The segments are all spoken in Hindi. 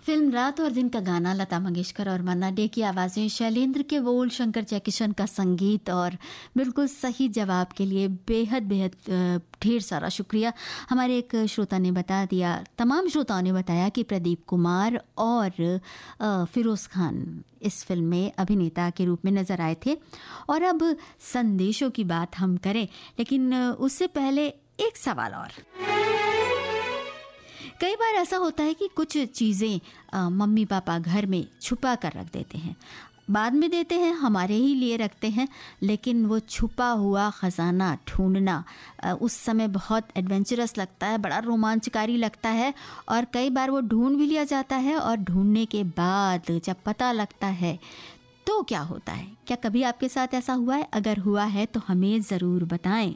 फिल्म रात और दिन का गाना, लता मंगेशकर और मन्ना डे की आवाज़ें, शैलेंद्र के बोल, शंकर जयकिशन का संगीत और बिल्कुल सही जवाब के लिए बेहद बेहद ढेर सारा शुक्रिया। हमारे एक श्रोता ने बता दिया, तमाम श्रोताओं ने बताया कि प्रदीप कुमार और फिरोज़ खान इस फिल्म में अभिनेता के रूप में नज़र आए थे। और अब संदेशों की बात हम करें, लेकिन उससे पहले एक सवाल और। कई बार ऐसा होता है कि कुछ चीज़ें मम्मी पापा घर में छुपा कर रख देते हैं, बाद में देते हैं, हमारे ही लिए रखते हैं, लेकिन वो छुपा हुआ ख़जाना ढूंढना उस समय बहुत एडवेंचरस लगता है, बड़ा रोमांचकारी लगता है। और कई बार वो ढूंढ भी लिया जाता है और ढूंढने के बाद जब पता लगता है तो क्या होता है? क्या कभी आपके साथ ऐसा हुआ है? अगर हुआ है तो हमें ज़रूर बताएं।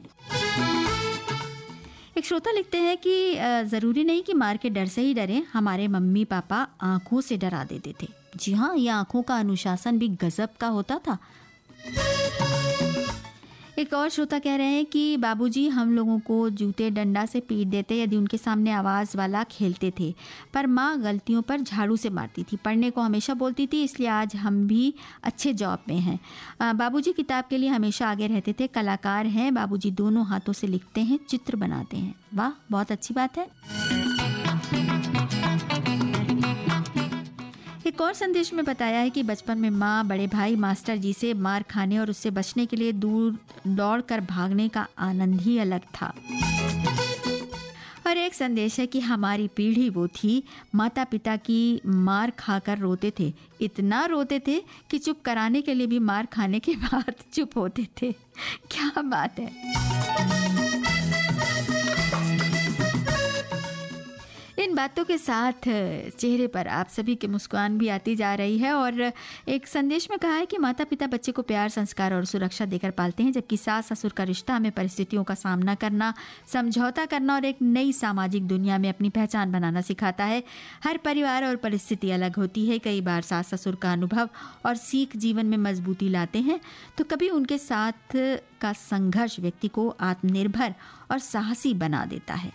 एक श्रोता लिखते हैं कि ज़रूरी नहीं कि मार के डर से ही डरें, हमारे मम्मी पापा आँखों से डरा देते थे। जी हाँ, ये आँखों का अनुशासन भी गजब का होता था। एक और श्रोता कह रहे हैं कि बाबूजी हम लोगों को जूते डंडा से पीट देते यदि उनके सामने आवाज़ वाला खेलते थे, पर माँ गलतियों पर झाड़ू से मारती थी, पढ़ने को हमेशा बोलती थी, इसलिए आज हम भी अच्छे जॉब में हैं। बाबूजी किताब के लिए हमेशा आगे रहते थे, कलाकार हैं बाबूजी, दोनों हाथों से लिखते हैं, चित्र बनाते हैं। वाह, बहुत अच्छी बात है। एक और संदेश में बताया है कि बचपन में माँ बड़े भाई मास्टर जी से मार खाने और उससे बचने के लिए दूर दौड़ कर भागने का आनंद ही अलग था। और एक संदेश है कि हमारी पीढ़ी वो थी, माता पिता की मार खाकर रोते थे, इतना रोते थे कि चुप कराने के लिए भी मार खाने के बाद चुप होते थे। क्या बात है। इन बातों के साथ चेहरे पर आप सभी की मुस्कान भी आती जा रही है। और एक संदेश में कहा है कि माता पिता बच्चे को प्यार, संस्कार और सुरक्षा देकर पालते हैं, जबकि सास ससुर का रिश्ता हमें परिस्थितियों का सामना करना, समझौता करना और एक नई सामाजिक दुनिया में अपनी पहचान बनाना सिखाता है। हर परिवार और परिस्थिति अलग होती है, कई बार सास ससुर का अनुभव और सीख जीवन में मजबूती लाते हैं, तो कभी उनके साथ का संघर्ष व्यक्ति को आत्मनिर्भर और साहसी बना देता है।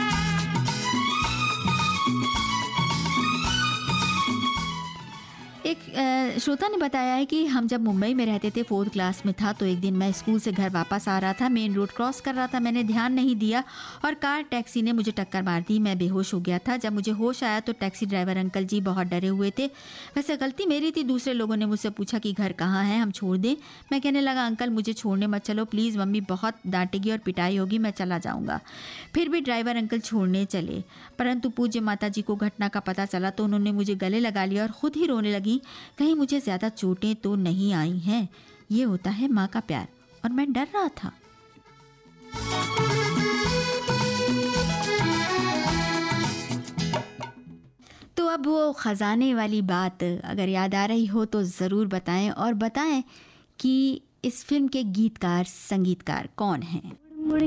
एक श्रोता ने बताया है कि हम जब मुंबई में रहते थे, 4th क्लास में था, तो एक दिन मैं स्कूल से घर वापस आ रहा था, मेन रोड क्रॉस कर रहा था, मैंने ध्यान नहीं दिया और कार टैक्सी ने मुझे टक्कर मार दी। मैं बेहोश हो गया था। जब मुझे होश आया तो टैक्सी ड्राइवर अंकल जी बहुत डरे हुए थे। वैसे गलती मेरी थी, दूसरे लोगों ने मुझसे पूछा कि घर कहाँ है, हम छोड़ दें। मैं कहने लगा, अंकल मुझे छोड़ने मत चलो प्लीज़, मम्मी बहुत डांटेगी और पिटाई होगी, मैं चला जाऊँगा। फिर भी ड्राइवर अंकल छोड़ने चले, परंतु पूज्य माता जी को घटना का पता चला तो उन्होंने मुझे गले लगा लिया और खुद ही रोने लगी, कहीं मुझे ज़्यादा चोटें तो नहीं आई हैं। ये होता है माँ का प्यार। और मैं डर रहा था। तो अब वो ख़जाने वाली बात अगर याद आ रही हो तो ज़रूर बताएं, और बताएं कि इस फिल्म के गीतकार, संगीतकार कौन हैं।